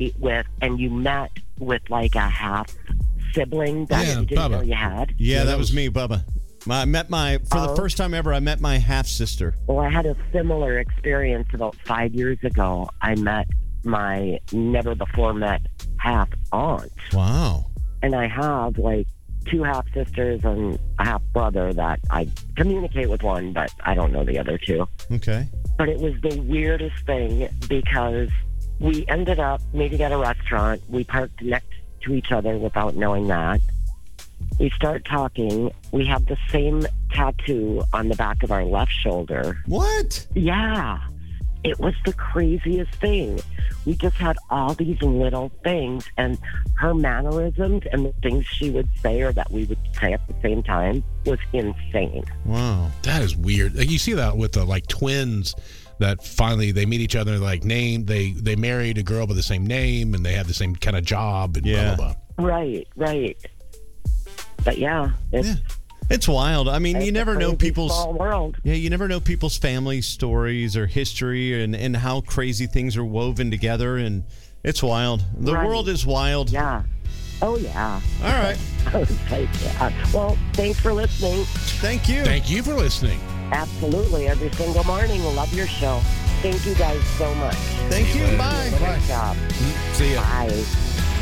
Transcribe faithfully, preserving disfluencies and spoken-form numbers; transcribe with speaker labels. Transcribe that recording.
Speaker 1: communicate with, and you met with like a half sibling that
Speaker 2: Yeah,
Speaker 1: you didn't
Speaker 2: Bubba.
Speaker 1: know you had?
Speaker 3: Yeah,
Speaker 2: Yeah,
Speaker 3: that
Speaker 2: that
Speaker 3: was
Speaker 2: was-
Speaker 3: me, Bubba. I met my, for the
Speaker 1: Oh.
Speaker 3: first time ever, I met my half-sister.
Speaker 1: Well, I had a similar experience about five years ago. I met my never before met half aunt.
Speaker 3: Wow.
Speaker 1: And I have like two half sisters and a half brother that I communicate with one, but I don't know the other two.
Speaker 3: Okay.
Speaker 1: But it was the weirdest thing because we ended up meeting at a restaurant. We parked next to each other without knowing that. We start talking. We have the same tattoo on the back of our left shoulder.
Speaker 3: What?
Speaker 1: Yeah. It was the craziest thing. We just had all these little things, and her mannerisms and the things she would say or that we would say at the same time was insane.
Speaker 3: Wow.
Speaker 2: That is weird. Like, you see that with the like twins that finally they meet each other, like name they they married a girl by the same name and they have the same kind of job and
Speaker 3: Yeah.
Speaker 2: blah blah blah.
Speaker 1: Right, right. But yeah, it's,
Speaker 3: Yeah. It's wild. I mean,
Speaker 1: it's
Speaker 3: you
Speaker 1: a
Speaker 3: never know
Speaker 1: crazy
Speaker 3: people's
Speaker 1: small world.
Speaker 3: Yeah, you never know people's family stories or history and, and how crazy things are woven together, and it's wild. The
Speaker 1: Right.
Speaker 3: world is wild.
Speaker 1: Yeah. Oh yeah.
Speaker 3: All right.
Speaker 1: I was like, yeah. Well, thanks for listening.
Speaker 3: Thank you.
Speaker 2: Thank you for listening.
Speaker 1: Absolutely, every single morning. Love your show. Thank you guys so much.
Speaker 3: Thank you. Bye.
Speaker 1: Great job.
Speaker 2: See ya.
Speaker 1: Bye.